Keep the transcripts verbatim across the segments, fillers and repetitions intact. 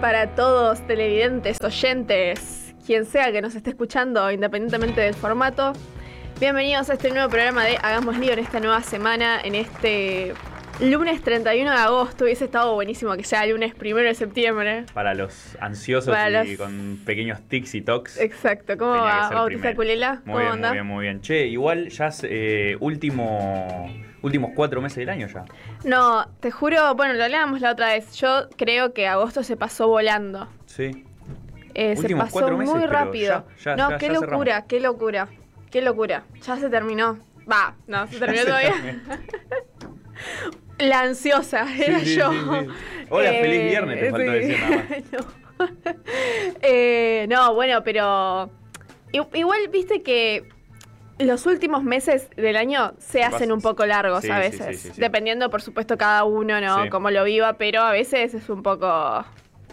para todos, televidentes, oyentes, quien sea que nos esté escuchando, independientemente del formato. Bienvenidos a este nuevo programa de Hagamos Lío en esta nueva semana, en este lunes treinta y uno de agosto. Hubiese estado buenísimo que sea lunes primero de septiembre. Para los ansiosos Para y los... con pequeños tics y tocs. Exacto. ¿Cómo va, Bautista Culela? Muy ¿Cómo bien, anda? muy bien, muy bien. Che, igual ya es eh, último, últimos cuatro meses del año ya. No, te juro, bueno, lo hablábamos la otra vez. Yo creo que agosto se pasó volando. Sí. Eh, se pasó cuatro meses, muy pero rápido. Ya, ya, no, ya, qué ya locura, cerramos. qué locura. Qué locura. Ya se terminó. Va, no, se terminó se todavía. terminó. La ansiosa, era Sí, sí, yo. sí, sí. Hola, feliz viernes, te faltó decir nada más. no. eh, no, bueno, pero i- igual viste que los últimos meses del año se hacen un poco largos Sí, a sí, veces. sí, sí, sí. Dependiendo, por supuesto, cada uno, ¿no? Sí. Cómo lo viva, pero a veces es un poco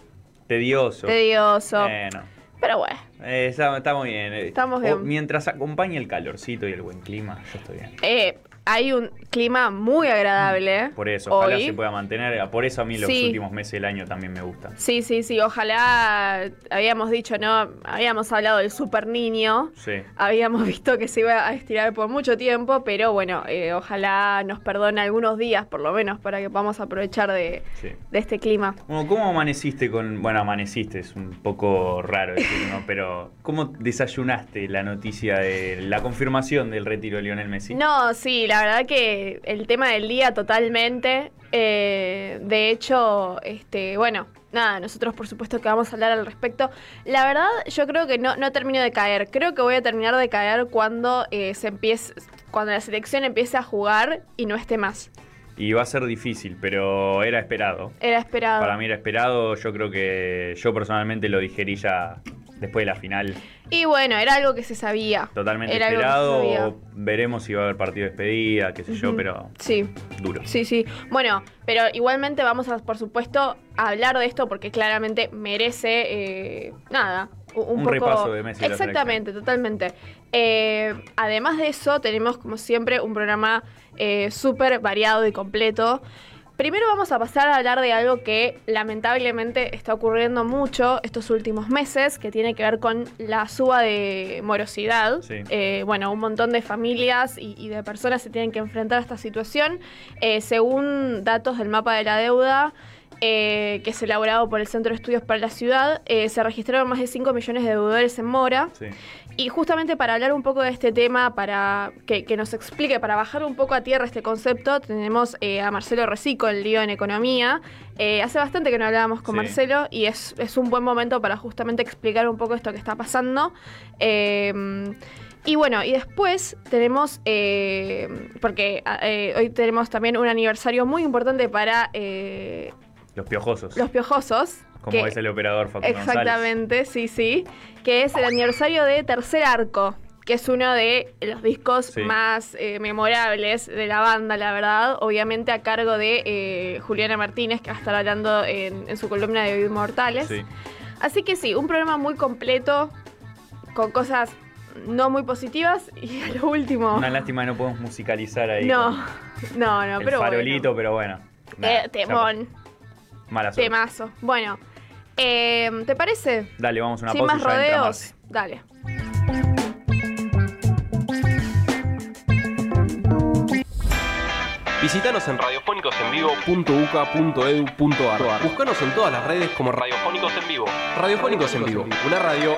Tedioso. tedioso. Bueno. Pero bueno. Eh, está, está muy bien. Eh, Estamos o bien. Mientras acompañe el calorcito y el buen clima, yo estoy bien. Eh, hay un clima muy agradable. Por eso, ojalá hoy. se pueda mantener. Por eso a mí los Sí. últimos meses del año también me gustan. Sí, sí, sí. Ojalá, habíamos dicho, ¿no? Habíamos hablado del super niño. Sí. Habíamos visto que se iba a estirar por mucho tiempo, pero bueno, eh, ojalá nos perdone algunos días, por lo menos, para que podamos aprovechar de, Sí. de este clima. Bueno, ¿cómo amaneciste con...? Bueno, amaneciste, es un poco raro decir, ¿no? Pero, ¿cómo desayunaste la noticia de la confirmación del retiro de Lionel Messi? No, sí, la verdad que el tema del día totalmente. Eh, de hecho, este, bueno, nada, nosotros por supuesto que vamos a hablar al respecto. La verdad, yo creo que no, no termino de caer. Creo que voy a terminar de caer cuando eh, se empiece, cuando la selección empiece a jugar y no esté más. Y va a ser difícil, pero era esperado. Era esperado. Para mí era esperado, yo creo que yo personalmente lo digerí ya después de la final. Y bueno, era algo que se sabía. Totalmente Era algo que se esperado, sabía. veremos si va a haber partido de despedida, qué sé yo, Ujú. pero Sí. duro. Sí, sí. Bueno, pero igualmente vamos a, por supuesto, a hablar de esto porque claramente merece, eh, nada, un, un Un poco... repaso de Messi y la Exactamente, totalmente. Eh, además de eso, tenemos, como siempre, un programa eh, súper variado y completo. Primero vamos a pasar a hablar de algo que lamentablemente está ocurriendo mucho estos últimos meses, que tiene que ver con la suba de morosidad. Sí. Eh, bueno, un montón de familias y, y de personas se tienen que enfrentar a esta situación. Eh, según datos del mapa de la deuda, eh, que es elaborado por el Centro de Estudios para la Ciudad, eh, se registraron más de cinco millones de deudores en mora. Sí. Y justamente para hablar un poco de este tema, para que, que nos explique, para bajar un poco a tierra este concepto, tenemos eh, a Marcelo Recico, el lío en economía. Eh, hace bastante que no hablábamos con Sí. Marcelo y es, es un buen momento para justamente explicar un poco esto que está pasando. Eh, y bueno, y después tenemos, eh, porque eh, hoy tenemos también un aniversario muy importante para eh, Los piojosos. los piojosos. Como que- es el operador Facundo González. Exactamente, sí, sí. Que es el aniversario de Tercer Arco, que es uno de los discos Sí. más eh, memorables de la banda, la verdad. Obviamente a cargo de eh, Juliana Martínez, que va a estar hablando en, en su columna de Inmortales. Sí. Así que sí, un programa muy completo, con cosas no muy positivas. Y a lo último... Una lástima que no podemos musicalizar ahí. No, con no, no, el pero farolito, pero bueno. bueno. nada, Eh, temón, ya- Mala suerte. temazo. Bueno, eh, ¿te parece? Dale, vamos a una Sin pausa más y ya entra rodeos, Marce. dale. Visítanos en radiofónicosenvivo punto u c a punto e d u punto a r. Búscanos en todas las redes como Radiofónicos en Vivo. Radiofónicos en Vivo, una radio